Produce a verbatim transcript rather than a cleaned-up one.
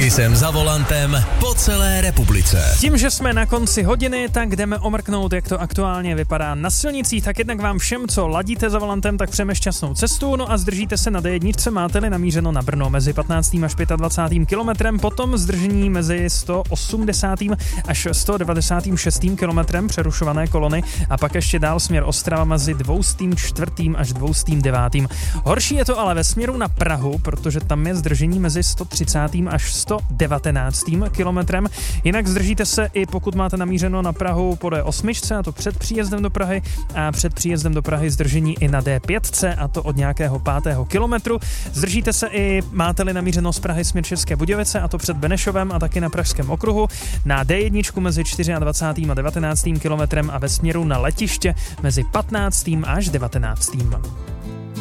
Kisem za volantem po celé republice. Tím, že jsme na konci hodiny, tak jdeme omrknout, jak to aktuálně vypadá na silnicích. Tak jednak vám všem, co ladíte za volantem, tak přejeme šťastnou cestu. No a zdržíte se na dé jedna, máte-li namířeno na Brno mezi patnáctým až dvacátým pátým kilometrem, potom zdržení mezi sto osmdesátým až sto devadesátým šestým kilometrem přerušované kolony a pak ještě dál směr Ostrava mezi dvoustým čtvrtým až dvoustým devátým. Horší je to ale ve směru na Prahu, protože tam je zdržení mezi sto třicátým až sto devatenáctým kilometrem. Jinak zdržíte se i pokud máte namířeno na Prahu po dé osm, a to před příjezdem do Prahy, a před příjezdem do Prahy zdržení i na dé pět, a to od nějakého pátého kilometru. Zdržíte se i, máte-li namířeno z Prahy směr České Budějovice, a to před Benešovem a taky na Pražském okruhu, na dé jedna mezi dvacátým čtvrtým a devatenáctým kilometrem a ve směru na letiště mezi patnáctým až devatenáctým